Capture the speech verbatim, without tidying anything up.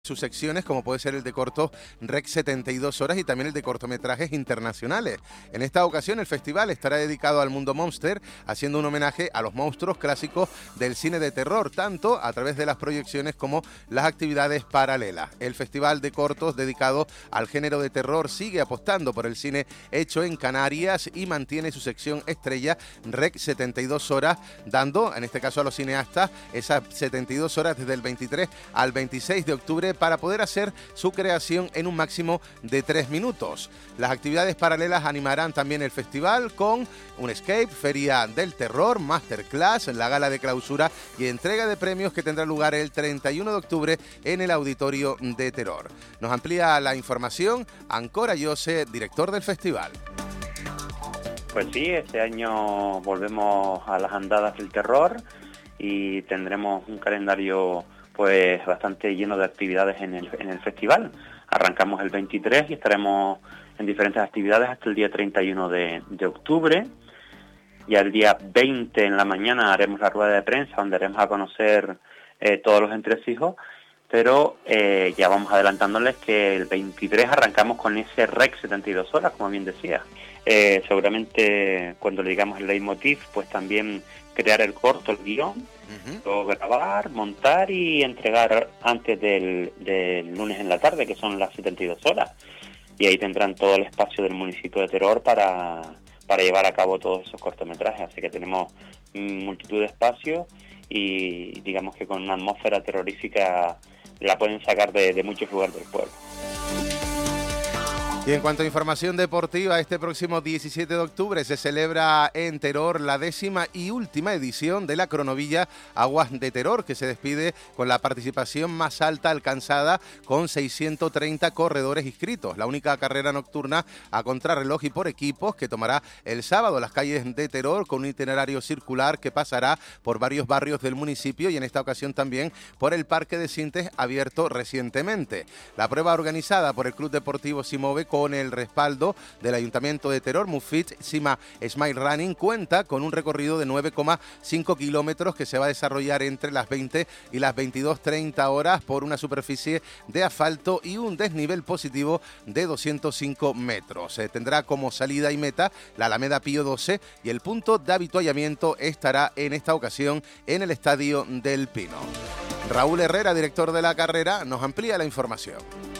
sus secciones, como puede ser el de cortos Rec setenta y dos horas y también el de cortometrajes internacionales. En esta ocasión el festival estará dedicado al mundo Monster, haciendo un homenaje a los monstruos clásicos del cine de terror, tanto a través de las proyecciones como las actividades paralelas. El festival de cortos dedicado al género de terror sigue apostando por el cine hecho en Canarias y mantiene su sección estrella Rec setenta y dos horas, dando, en este caso a los cineastas, esas setenta y dos horas desde el veintitrés al veintiséis de octubre para poder hacer su creación en un máximo de tres minutos. Las actividades paralelas animarán también el festival con un escape, feria del terror, masterclass, la gala de clausura y entrega de premios que tendrá lugar el treinta y uno de octubre en el Auditorio de Terror. Nos amplía la información Ancor Ayose, director del festival. Pues sí, este año volvemos a las andadas del terror y tendremos un calendario pues bastante lleno de actividades en el, en el festival. Arrancamos el veintitrés y estaremos en diferentes actividades hasta el día treinta y uno de, de octubre. Y el día veinte en la mañana haremos la rueda de prensa donde haremos a conocer eh, todos los entresijos, pero eh, ya vamos adelantándoles que el veintitrés arrancamos con ese Rec setenta y dos horas, como bien decía. Eh, seguramente cuando le digamos el leitmotiv, pues también crear el corto, el guión, uh-huh. Luego grabar, montar y entregar antes del, del lunes en la tarde, que son las setenta y dos horas. Y ahí tendrán todo el espacio del municipio de Teror para, para llevar a cabo todos esos cortometrajes. Así que tenemos multitud de espacios y digamos que con una atmósfera terrorífica la pueden sacar de, de muchos lugares del pueblo. Y en cuanto a información deportiva, este próximo diecisiete de octubre se celebra en Teror la décima y última edición de la cronovilla Aguas de Teror, que se despide con la participación más alta alcanzada con seiscientos treinta corredores inscritos. La única carrera nocturna a contrarreloj y por equipos que tomará el sábado las calles de Teror con un itinerario circular que pasará por varios barrios del municipio y en esta ocasión también por el Parque de Sintes abierto recientemente. La prueba organizada por el Club Deportivo Simove con el respaldo del Ayuntamiento de Teror, Mufit Sima Smile Running, cuenta con un recorrido de nueve coma cinco kilómetros que se va a desarrollar entre las veinte y las veintidós treinta horas por una superficie de asfalto y un desnivel positivo de doscientos cinco metros. Se tendrá como salida y meta la Alameda Pío doce y el punto de avituallamiento estará en esta ocasión en el Estadio del Pino. Raúl Herrera, director de la carrera, nos amplía la información.